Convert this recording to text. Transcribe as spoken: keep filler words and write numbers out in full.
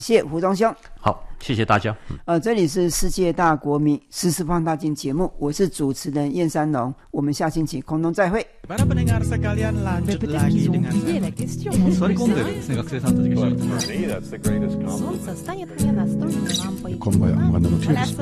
谢胡忠兄。 好，谢谢大家。 呃，这里是世界大国民时事放大镜节目，我是主持人燕山龙，我们下星期空中再会。 Para pendengar sekalian lanjut lagi dengan Sorry, kondeですね、学生さんたちが。 Конвой, а,